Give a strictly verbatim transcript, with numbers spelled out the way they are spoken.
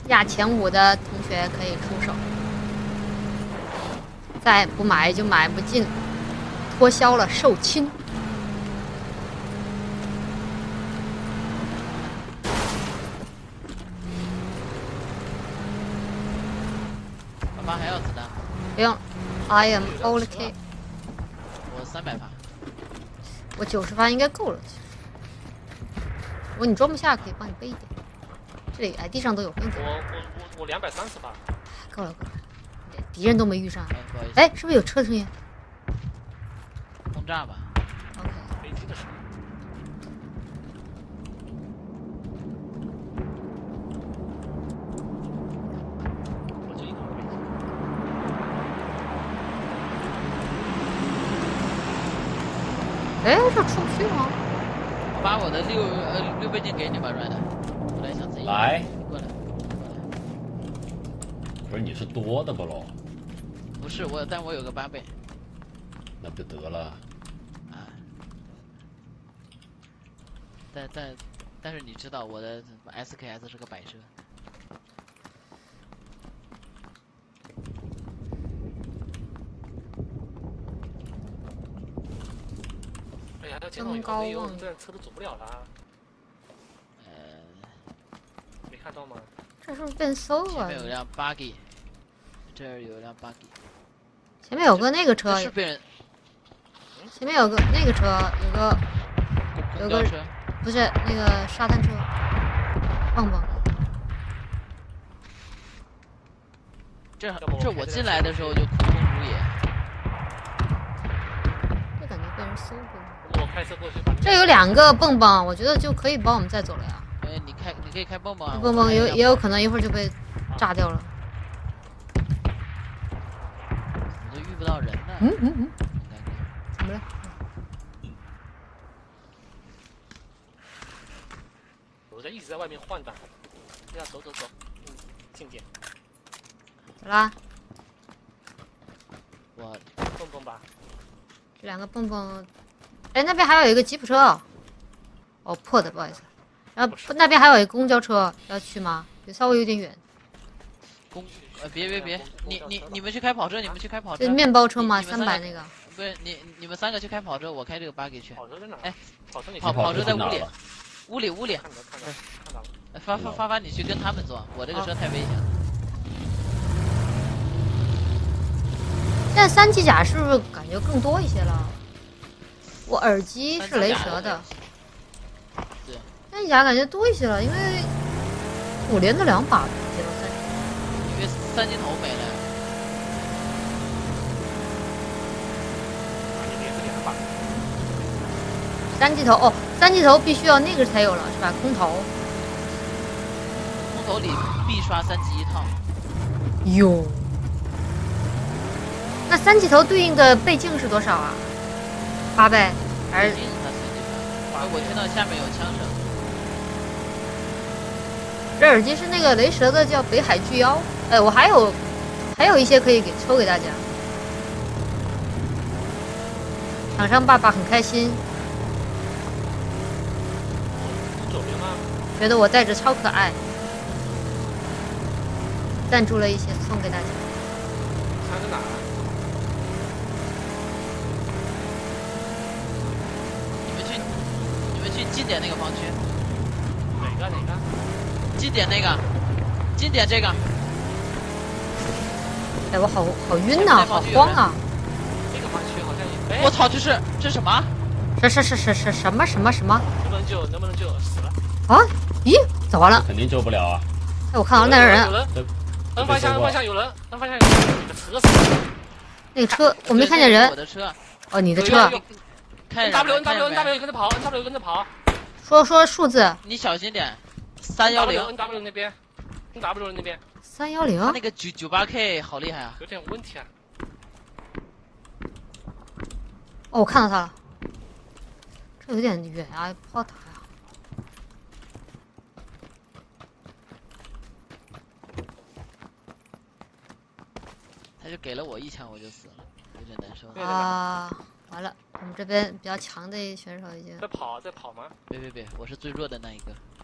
压前五的同学可以出手，再不买就买不进，脱销了售罄。 爸爸还要子弹？ 不用 ，I am OK。 我三百发。 我九十发应该够了。如果你装不下，可以帮你背一点。这里哎，地上都有，不用背。 我我我我两百三十发。 够了够了，敌人都没遇上。 哎，不好意思。 哎，是不是有车的声音？ 轰炸吧。 OK。 飞机的声音。我这一头飞机。 哎，这出不去吗？ 我把我的六呃六倍镜给你吧 ，Red。我来想自己。 来。 过来。 不是你是多的不喽？ 不是我，但我有个八倍。 那不就得了？ 啊。但但但是你知道我的 S K S 是个摆设。 哎呀，要见到有没有，这车都走不了了。 呃。 没看到吗？ 这是不是变搜了？ 前面有辆 buggy。这儿有辆 buggy， 前面有个那个车， 是被人。 前面有个那个车，有个有个车， 不是那个沙滩车，蹦蹦。 这这我进来的时候就空空如也。 这感觉被人搜过。 我开车过去吧。 这有两个蹦蹦，我觉得就可以帮我们再走了呀。 哎，你开你可以开蹦蹦啊。 蹦蹦有也有可能一会儿就被炸掉了。 遇不到人呢。 嗯嗯嗯。怎么了？ 我在一直在外面换挡，要走走走，嗯，近点。 走啦。 我蹦蹦吧。 这两个蹦蹦，哎，那边还有一个吉普车。哦，破的，不好意思。然后那边还有一个公交车，要去吗？就稍微有点远。 公呃别别别，你你你们去开跑车，你们去开跑车。 这面包车吗？三百那个。 不是你你们三个去开跑车，我开这个buggy去。 跑车在哪？ 哎， 跑车你跑跑车在屋里，屋里屋里。 看到看到看到了。 发发发发，你去跟他们坐，我这个车太危险了。 现在三机甲是不是感觉更多一些了？我耳机是雷蛇的。 对。 三机甲感觉多一些了，因为我连着两把接到三。 因为三级头没了。 啊，你连着两把。 三级头哦，三级头必须要那个才有了是吧？空投。 空投里必刷三级一套。 哟。那三级头对应的倍镜是多少啊？八倍还是？ 倍镜它随机刷。我听到下面有枪声。 这耳机是那个雷蛇的，叫北海巨妖。哎，我还有还有一些可以给抽给大家。厂商爸爸很开心。 左边吗？ 觉得我戴着超可爱。赞助了一些送给大家。 枪在哪？ 你们去你们去近点那个房区。 哪个哪个？ 近点那个，近点这个。 哎，我好好晕呐、啊，好慌啊！ 这个房区好像也…… 我操，这是这什么？ 这是是是是什么什么什么？ 能不能救？能不能救？死了！ 啊？咦，咋完了？ 肯定救不了啊！ 哎，我看到那个人。 有人。N 方向 N 方向有人 ，N 方向有人。你的车死。 那个车我没看见人。 我的车。 哦，你的车。 N W N W N W 跟着跑 ，N W 跟着跑。 说说数字。 你小心点。三幺零 N W 那边 ，N W 那边。 三幺零。 那个九九八 K 好厉害啊！ 有点问题啊。 哦，我看到他了。这有点远啊，不好打呀。 他就给了我一枪，我就死了，有点难受。 啊，完了，我们这边比较强的选手已经在跑，在跑吗？ 别别别，我是最弱的那一个。